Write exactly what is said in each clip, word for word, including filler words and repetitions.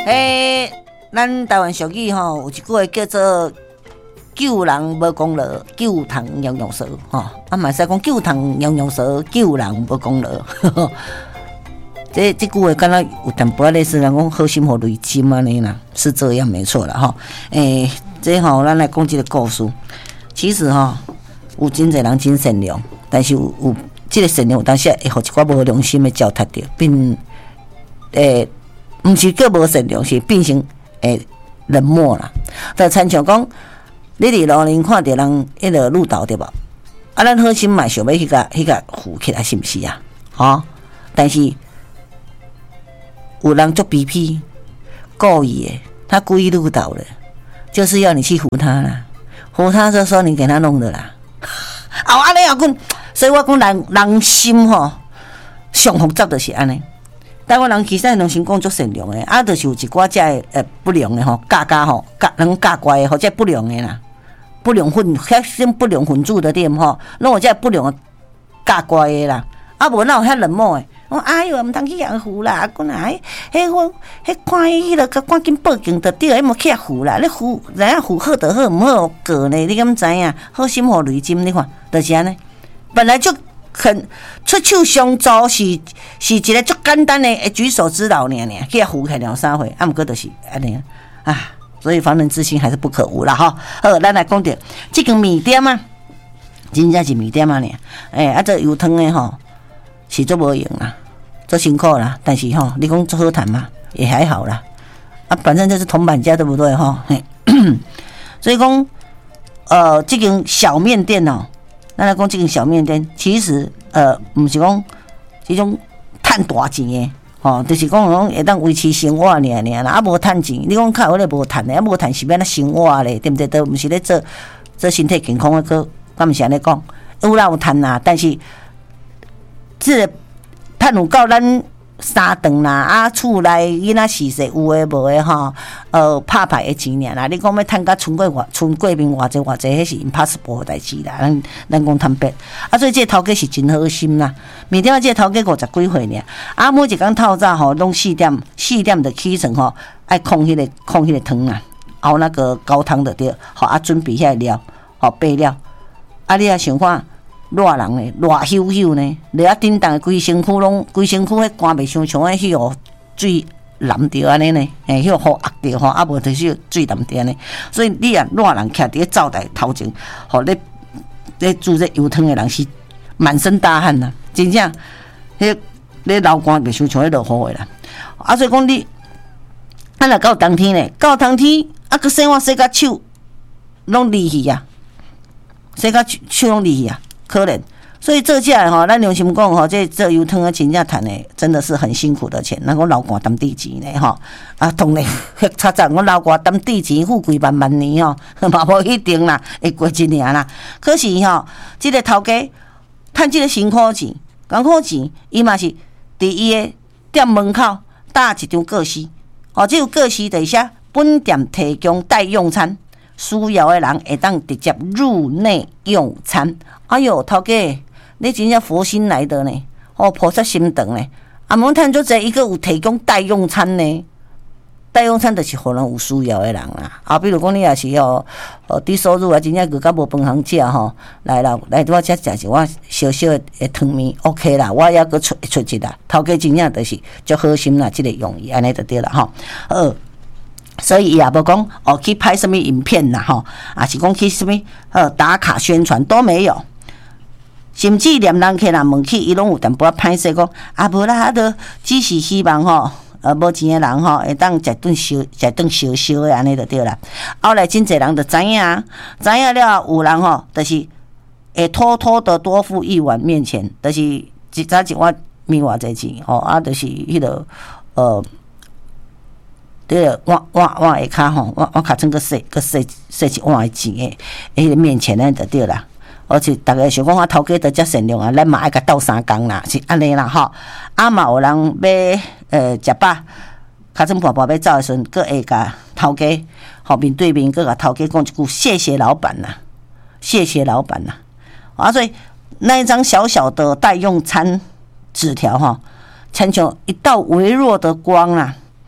诶，咱台湾俗语吼有一句话叫做救人无功劳，救糖样样少吼。啊，嘛使讲救糖样样少，救人无功劳。这这句话敢若有淡薄类似人讲好心互雷针安尼啦，是这样没错啦吼。诶，这吼咱来讲这个故事。其实吼有真侪人真善良，但是有有这个善良有当时会互一寡无良心的糟蹋掉，并诶，毋是叫无善良，是变成诶冷漠啦。就亲像讲。你伫路边看到人迄个路倒对无？啊，咱好心嘛想要迄个迄个扶起来，是毋是啊？吼！但是有人做逼逼，故意的，他故意路倒了，就是要你去扶他啦，扶他就说你给他弄的啦。啊，安尼啊，阮，所以我讲人人心吼，上复杂就是安尼。台湾人其实良心讲足善良的，啊，就是有一寡遮诶诶不良的吼，假假吼，假人假怪的，或者不良的啦。不良分，遐种不良分子的店吼，拢有这不良的假怪的啦，啊无哪有遐冷漠的？我哎哟，毋通去养扶啦，讲来，迄我迄看迄个，赶紧报警就对，迄莫去扶啦，你扶，人家扶好就好，毋好过呢，你敢知影？好心互雷针，你看，就是安尼，本来就很出手相助是是一个足简单的举手之劳尔尔，去扶起两三回，啊毋过就是安尼啊。所以防人之心还是不可无啦哈。好，咱来讲到这间面店啊，真正是面店啊呢。哎、欸，啊这油汤的吼是做无用啦，做辛苦啦。但是吼，你讲做好谈嘛，也还好啦。啊，反正就是铜板价，对不对哈？所以讲，呃，这间小面店哦，咱来讲这间小面店，其实呃，不是讲这种赚大钱的。哦，就是讲讲会当维持生活尔尔啦，啊无趁钱，你讲较有咧无趁诶，啊无趁是要哪生活咧，对不对？都毋是咧做做身体健康诶，个敢毋是安尼讲？有啦有趁啦，但是即个趁有够咱三顿啦，啊厝内囡仔饲细有诶无诶吼，呃拍牌诶钱尔啦。你讲要趁甲春过外春过面偌济偌济，迄是 impossible 诶代志啦。咱咱讲坦白，啊所以这个头家是真好心啦。面顶这个头家五十几岁尔，啊每一工透早吼，拢四点四点就起床吼，爱控迄、那个控迄个汤啦，熬那个高汤就对，吼啊准备遐料，吼备料，啊你啊想看。热人呢，热咻咻呢，你啊叮当规身躯拢，规身躯迄汗袂伤像迄迄个水淋着安尼呢，诶，迄个雨压着吼，啊无就是水淋着安尼，所以你啊热人徛伫灶台头前，吼，咧咧煮这油汤的人是满身大汗呐，真正，迄咧流汗袂伤像迄落雨的啦，啊所以讲你，啊若到冬天呢，到冬天啊，佮洗碗洗甲手拢离去啊，洗甲手拢离去啊。可怜，所以做起来吼，咱良心讲吼，这这油汤啊，真正赚的真的是很辛苦的钱。那我流汗担地钱呢吼，啊，当然，查查我流汗担地钱，富贵万万年吼，嘛无一定啦，会过一年啦。可是吼，这个头家赚这个辛苦钱、艰苦钱，伊嘛是伫伊的店门口搭一张告示，哦，这个告示底下本店提供代用餐。需要的人会当直接入内用餐。哎哟，头家，你真正佛心来的呢，哦，菩萨心肠呢。啊，蒙探就这一个有提供代用餐呢，代用餐就是可能有需要的人啦。啊，比如讲你也是哦，哦低收入啊，真正个较无饭通食吼，来啦，来我遮食一碗小小的汤面 ，OK 啦，我也个出出一啦。头家真正就是足好心啦，即、這个用意安尼就对啦吼。呃。所以也无讲哦，去拍什么影片啦吼，啊是讲去什么呃打卡宣传都没有，甚至连人客人问起，伊拢有淡薄仔歹势讲，啊无啦，啊都只是希望吼，呃无钱的人吼会当食顿烧，食顿烧烧的安尼就对啦。后来真侪人就知影，知影了有人吼，就是会偷偷的多付一碗面钱，就是一早一碗面偌济钱吼，啊就是迄个呃。对了，碗碗碗下骹吼，碗碗骹算个洗个洗洗一碗的钱诶，迄个面前呢就对啦。而且大家想讲，我头家都遮善良啊，咱嘛爱甲斗三工啦，是安尼啦吼。啊嘛有人要呃食饱，尻川跋跋要走的时阵，佫会甲头家吼面对面，佫甲头家讲一句谢谢老板呐，谢谢老板呐。啊，所以那一张小小的代用餐纸条哈，亲像一道微弱的光啊。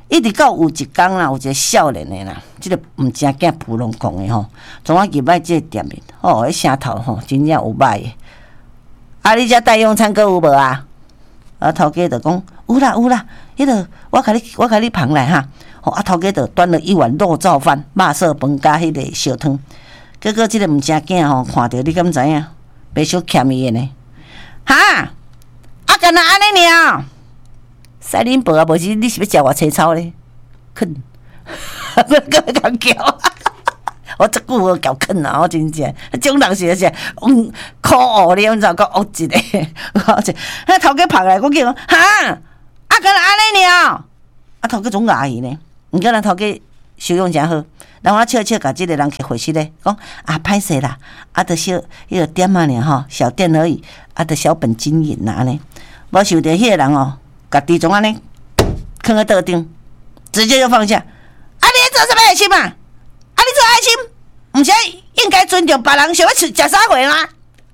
一直到有一天啦，有一个少年的啦，即、這个毋正囝普拢讲的吼，总啊入来即个店面，哦，迄声头吼真正有歹的。啊，你遮代用餐阁有无啊？啊，头家就讲有啦有啦，迄、那个我甲你我甲你捧来哈。吼，啊，头家就端了一碗肉燥饭、肉色饭加迄个烧汤。结果即个毋正囝吼，看着你敢知影？袂小欠伊的呢。哈，啊，干那安尼尔？塞恁婆啊，无是你是要食我青草咧？啃，我个敢叫，我这久无叫啃啊！我真正，种人是是，嗯，可恶咧，你知个恶一个，我这，那头家拍来，我叫哈，啊，干那安尼尔？啊，头家总牙伊呢？毋过咱头家修养真好，然后我笑笑甲即个人去回息咧，讲啊，歹势啦，啊，着小迄个店啊尔吼，小店而已，啊，着小本经营啦安尼，无想着迄个人哦。甲地种安尼放在桌顶，直接就放下。啊，你做什么爱心啊？啊，你做爱心，毋是应该尊重别人，想要吃食啥货吗？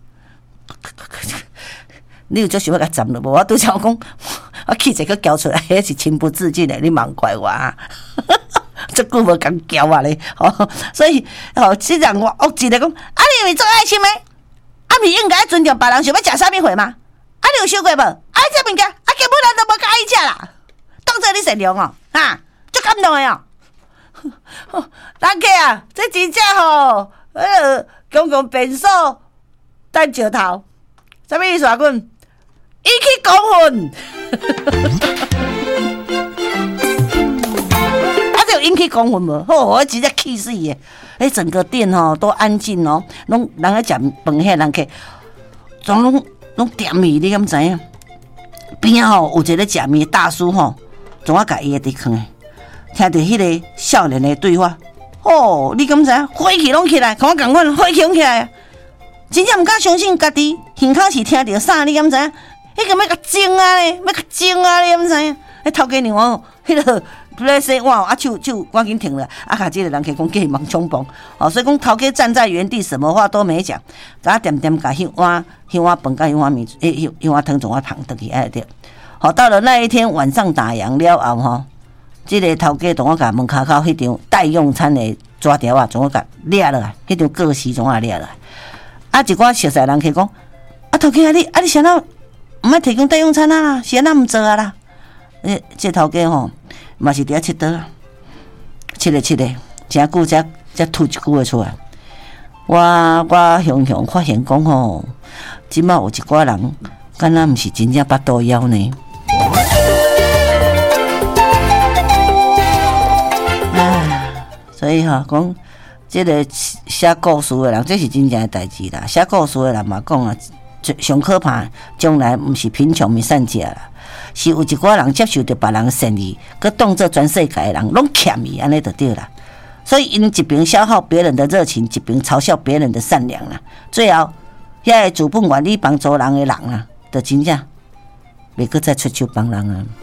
你有做想要甲斩了无？我拄则讲，我气势佮交出来，迄是情不自禁的，你莫怪我啊！这久无敢交啊咧，哦，所以哦，即人我恶一个讲，啊，你有做爱心诶？啊，毋是应该尊重别人，想要食啥物货吗？啊，你有想过无？啊，这物件，啊，根本咱都无甲伊食啦，当做你善良哦，哈，足感动的哦。人客啊，这真正吼，呃，公共便所等石头，啥物意思啊？阮引起公愤，啊，这有引起公愤无？吼，我直接气死伊！哎，整个店吼都安静哦，拢人咧食饭，遐人客，总拢。拢点米，你敢知影？边吼有一个食面大叔吼，总啊甲伊个伫囥诶，听着迄个少年的对话，哦，你敢知影？火气拢起来，跟我共款，火气拢起来，真正毋敢相信家己耳口是听着啥，你敢知影？迄个要甲精啊咧，要甲精啊，你敢知影？迄头家娘哦，迄个。咧洗碗啊，手手赶紧停了，啊！卡这个人可以讲给忙冲崩，哦，所以讲头家站在原地，什么话都没讲，甲点点甲迄碗迄碗饭甲迄碗面，诶，迄迄碗汤从我捧倒去，哎对。好，到了那一天晚上打烊了后吼，这个头家从我甲门口口迄张待用餐的纸条啊，从我甲掠落来，迄张告示从我掠落来。啊，一寡熟悉人去讲，啊，头家啊你啊你谁那毋爱提供待用餐啊啦？谁那毋做啊啦？诶，这头家吼。嘛是伫遐佚佗啊，佚咧佚咧，真久才才吐一句话出来。我我雄雄发现讲吼，即马有一寡人，敢若毋是真正巴肚枵呢。唉，所以吼讲，即个写故事的人，这是真正的代志啦。写故事的人嘛讲啊，上可怕，将来毋是贫穷，是善食啦。是有一寡人接受着别人的善意，佮当作全世界的人拢欠伊，安尼就对啦。所以因一边消耗别人的热情，一边嘲笑别人的善良啦。最后，遐个资本愿意帮助人的人啊，就真正袂搁再出手帮人啊。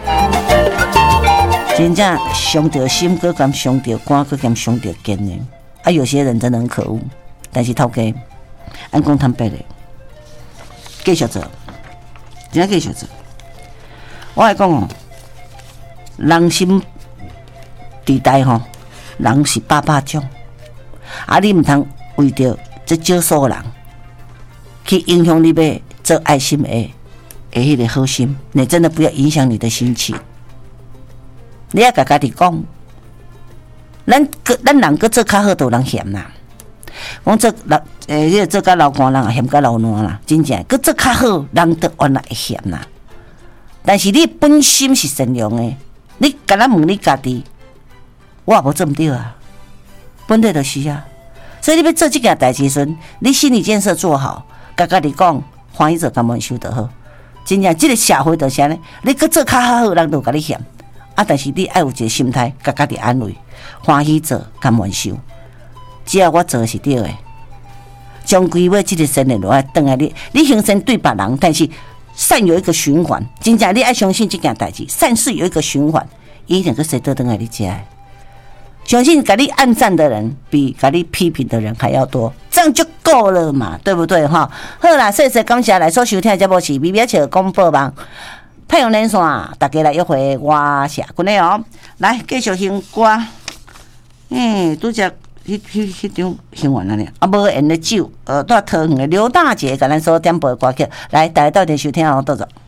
真正伤着心，佮甘伤着肝，佮甘伤着肩呢。啊，有些人真的很可恶，但是头家，按讲坦白的，继续做，真正继续做。我来讲哦，人心地带吼，人是百百种，啊，你毋通为着这少数人去影响你要做爱心的诶迄个好心，你真的不要影响你的心情。你要甲家己讲，咱个咱人个做较好，都有人嫌啦。讲做老诶，迄个做甲老官人也嫌甲老烂啦，真正个做较好，人都原来会嫌啦。但是你本心是善良的，你敢若问你家己，我也无做毋对啊，本来就是啊。所以你要做这件代志时，你心理建设做好，甲家己讲，欢喜做甘愿受就好。真正这个社会就是安尼，你搁做较好，人就甲你嫌啊。但是你爱有一个心态，甲家己安慰，欢喜做甘愿受。只要我做的是对的，终归要这个善念落来转来你，你行善对别人，但是。善有一个循环，真正你爱相信这件代志，善事有一个循环，一定个谁都等来你家。相信给你按赞的人比给你批评的人还要多，这样就够了嘛，对不对哈？好啦，谢谢感谢来所收听节目是咪咪笑广播网， 太阳连线，大家来约会我社群的哦。来继续听歌，嗯，拄只迄迄迄张听完了呢，啊，无缘的酒，呃，带桃园的刘大姐，甲咱所点播歌曲，来大家到底收听哦，多少？